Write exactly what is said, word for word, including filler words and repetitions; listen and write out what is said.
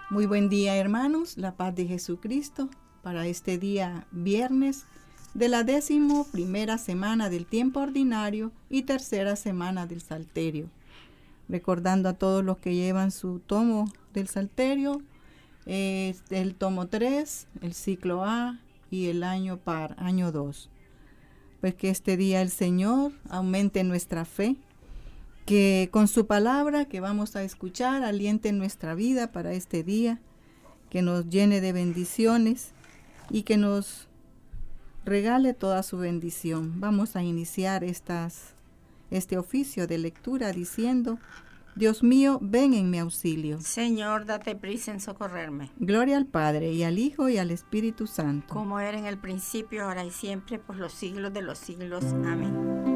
Muy buen día, hermanos, la paz de Jesucristo para este día viernes de la décimo primera semana del tiempo ordinario y tercera semana del Salterio. Recordando a todos los que llevan su tomo del Salterio, eh, el tomo tres, el ciclo A y el año par, año dos. Pues que este día el Señor aumente nuestra fe, que con su palabra que vamos a escuchar aliente nuestra vida para este día, que nos llene de bendiciones y que nos regale toda su bendición. Vamos a iniciar estas, este oficio de lectura diciendo: Dios mío, ven en mi auxilio. Señor, date prisa en socorrerme. Gloria al Padre, y al Hijo, y al Espíritu Santo. Como era en el principio, ahora y siempre, por los siglos de los siglos. Amén.